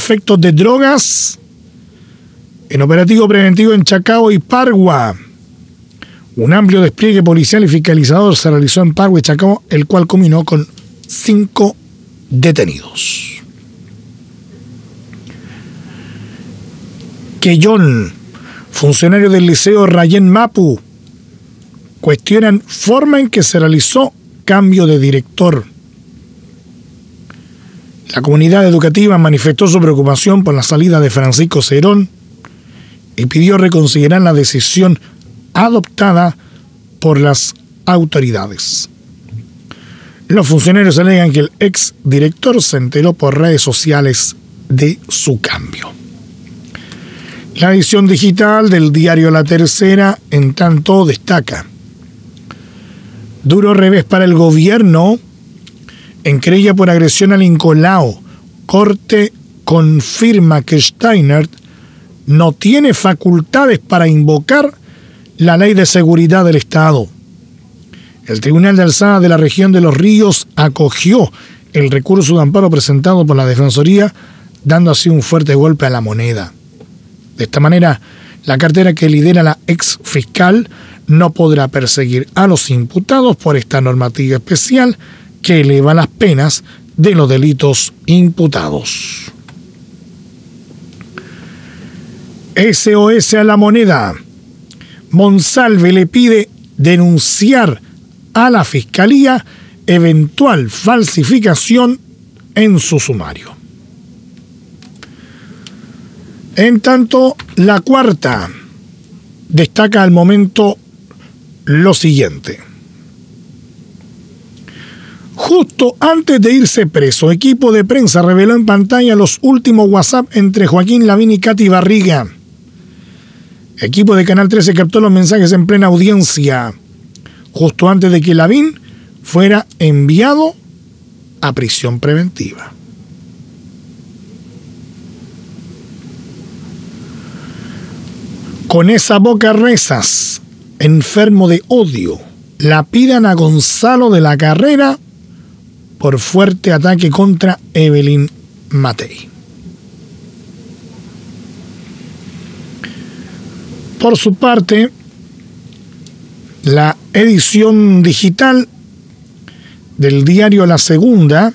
efectos de drogas en operativo preventivo en Chacao y Pargua. Un amplio despliegue policial y fiscalizador se realizó en Pargua y Chacao, el cual culminó con 5 detenidos. Quellón, funcionarios del Liceo Rayén Mapu cuestionan forma en que se realizó cambio de director. La comunidad educativa manifestó su preocupación por la salida de Francisco Cerón y pidió reconsiderar la decisión adoptada por las autoridades. Los funcionarios alegan que el ex director se enteró por redes sociales de su cambio. La edición digital del diario La Tercera, en tanto, destaca: duro revés para el gobierno en querella por agresión a Lincolao. Corte confirma que Steiner no tiene facultades para invocar la ley de seguridad del Estado. El Tribunal de Alzada de la Región de Los Ríos acogió el recurso de amparo presentado por la Defensoría, dando así un fuerte golpe a la moneda. De esta manera, la cartera que lidera la ex fiscal no podrá perseguir a los imputados por esta normativa especial que eleva las penas de los delitos imputados. SOS a la Moneda. Monsalve le pide denunciar a la Fiscalía eventual falsificación en su sumario. En tanto, La Cuarta destaca al momento lo siguiente: justo antes de irse preso, equipo de prensa reveló en pantalla los últimos WhatsApp entre Joaquín Lavín y Katy Barriga. Equipo de Canal 13 captó los mensajes en plena audiencia, justo antes de que Lavín fuera enviado a prisión preventiva. Con esa boca rezas, enfermo de odio, lapidan a Gonzalo de la Carrera por fuerte ataque contra Evelyn Matei. Por su parte, la edición digital del diario La Segunda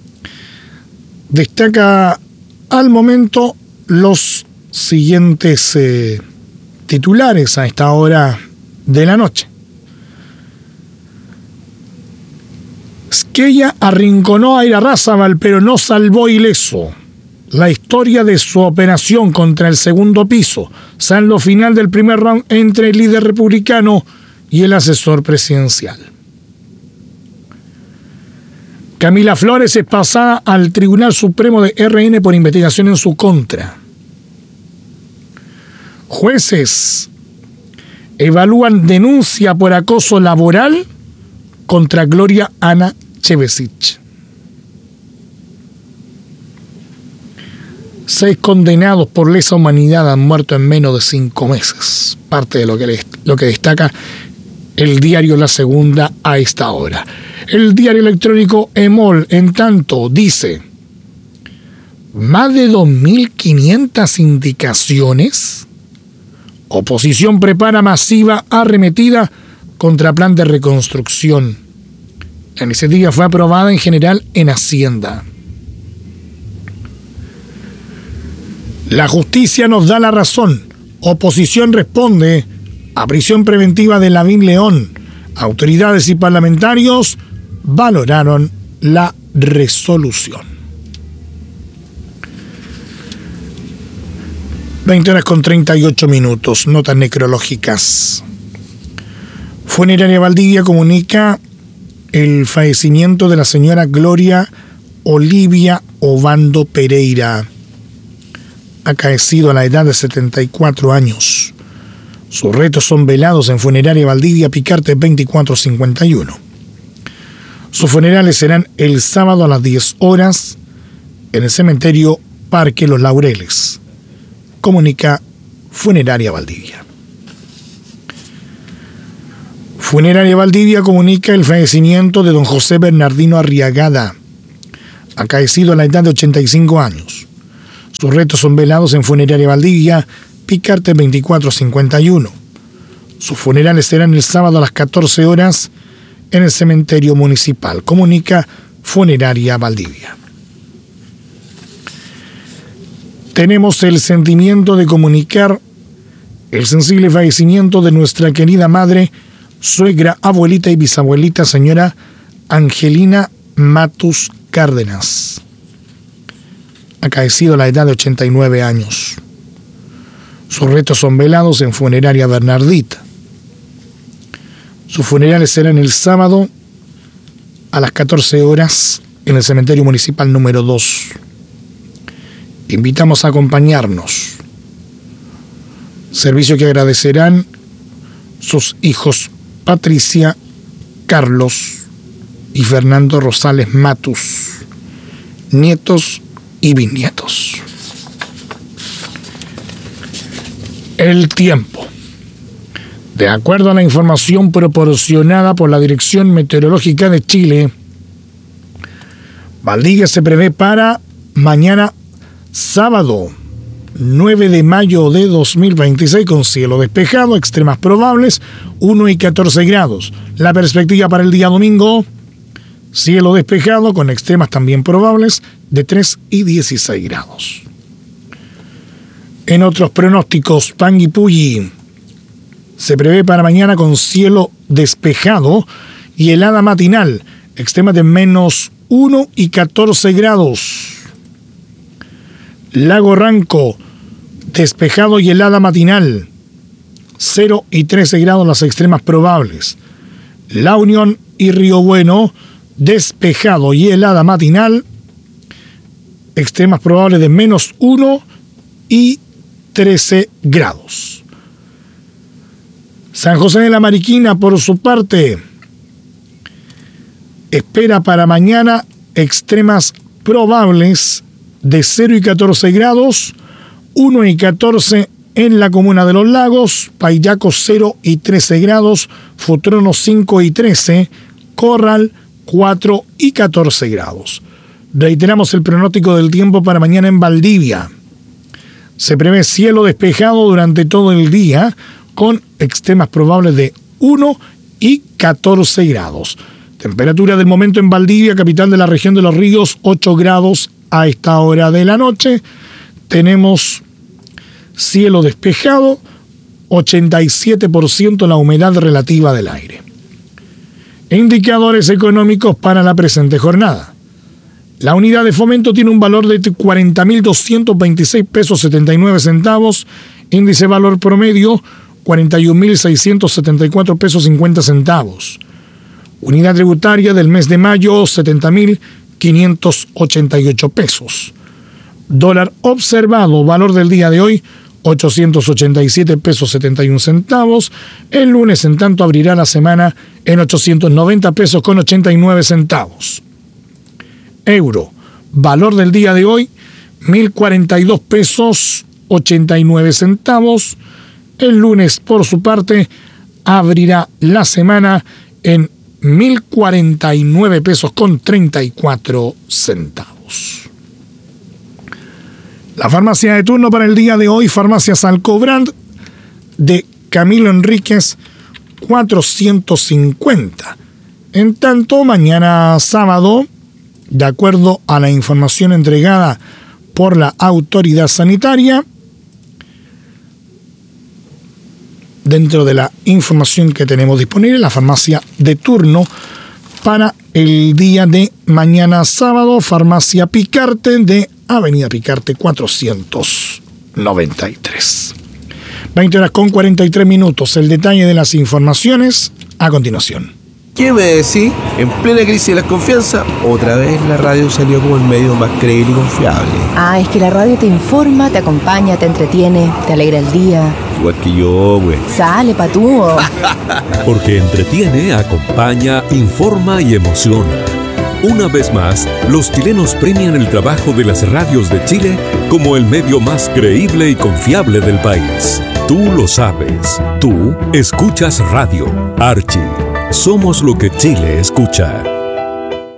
destaca al momento los siguientes titulares a esta hora de la noche. Squella arrinconó a Irarrázaval, pero no salvó ileso. La historia de su operación contra el segundo piso, saldo final del primer round entre el líder republicano y el asesor presidencial. Camila Flores es pasada al Tribunal Supremo de RN por investigación en su contra. Jueces evalúan denuncia por acoso laboral contra Gloria Ana Chevesich. 6 condenados por lesa humanidad han muerto en menos de 5 meses. Parte de lo que destaca el diario La Segunda a esta hora. El diario electrónico EMOL, en tanto, dice: más de 2.500 indicaciones. Oposición prepara masiva arremetida contra plan de reconstrucción. La iniciativa fue aprobada en general en Hacienda. La justicia nos da la razón. Oposición responde a prisión preventiva de Lavín León. Autoridades y parlamentarios valoraron la resolución. 20:38. Notas necrológicas. Funeraria Valdivia comunica el fallecimiento de la señora Gloria Olivia Obando Pereira, acaecido a la edad de 74 años. Sus restos son velados en Funeraria Valdivia, Picarte 2451. Sus funerales serán el sábado a las 10 horas en el cementerio Parque Los Laureles. Comunica Funeraria Valdivia. Funeraria Valdivia comunica el fallecimiento de don José Bernardino Arriagada, acaecido a la edad de 85 años. Sus restos son velados en Funeraria Valdivia, Picarte 2451. Sus funerales serán el sábado a las 14 horas en el cementerio municipal. Comunica Funeraria Valdivia. Tenemos el sentimiento de comunicar el sensible fallecimiento de nuestra querida madre, suegra, abuelita y bisabuelita, señora Angelina Matus Cárdenas, acaecido a la edad de 89 años. Sus restos son velados en Funeraria Bernardita. Sus funerales serán el sábado a las 14 horas en el cementerio municipal número 2. Invitamos a acompañarnos. Servicio que agradecerán sus hijos Patricia, Carlos y Fernando Rosales Matus, nietos y bisnietos. El tiempo. De acuerdo a la información proporcionada por la Dirección Meteorológica de Chile, Valdivia se prevé para mañana sábado 9 de mayo de 2026 con cielo despejado, extremas probables 1 y 14 grados. La perspectiva para el día domingo, cielo despejado con extremas también probables de 3 y 16 grados. En otros pronósticos, Panguipulli se prevé para mañana con cielo despejado y helada matinal, extremas de menos 1 y 14 grados. Lago Ranco, despejado y helada matinal, 0 y 13 grados las extremas probables. La Unión y Río Bueno, despejado y helada matinal, extremas probables de menos 1 y 13 grados. San José de la Mariquina, por su parte, espera para mañana extremas probables de 0 y 14 grados, 1 y 14 en la comuna de Los Lagos, Payaco 0 y 13 grados, Futrono 5 y 13, Corral 4 y 14 grados. Reiteramos el pronóstico del tiempo para mañana en Valdivia. Se prevé cielo despejado durante todo el día, con extremas probables de 1 y 14 grados. Temperatura del momento en Valdivia, capital de la región de Los Ríos, 8 grados a esta hora de la noche. Tenemos cielo despejado, 87% la humedad relativa del aire. Indicadores económicos para la presente jornada. La unidad de fomento tiene un valor de 40.226 pesos 79 centavos, índice valor promedio 41.674 pesos 50 centavos. Unidad tributaria del mes de mayo 70.588 pesos. Dólar observado, valor del día de hoy 887 pesos 71 centavos. El lunes, en tanto, abrirá la semana en 890 pesos con 89 centavos. Euro, valor del día de hoy 1.042 pesos 89 centavos. El lunes, por su parte, abrirá la semana en 1.049 pesos con 34 centavos. La farmacia de turno para el día de hoy, Farmacias Alcobrand de Camilo Enríquez, 450. En tanto, mañana sábado, de acuerdo a la información entregada por la autoridad sanitaria, dentro de la información que tenemos disponible, la farmacia de turno para el día de mañana sábado, Farmacia Picarte de Avenida Picarte 493. 20 horas con 43 minutos. El detalle de las informaciones a continuación. ¿Qué me decís? En plena crisis de la confianza, otra vez la radio salió como el medio más creíble y confiable. Ah, es que la radio te informa, te acompaña, te entretiene, te alegra el día. Igual que yo, güey. Sale, patúo. Porque entretiene, acompaña, informa y emociona. Una vez más, los chilenos premian el trabajo de las radios de Chile como el medio más creíble y confiable del país. Tú lo sabes. Tú escuchas radio. Archie. Somos lo que Chile escucha.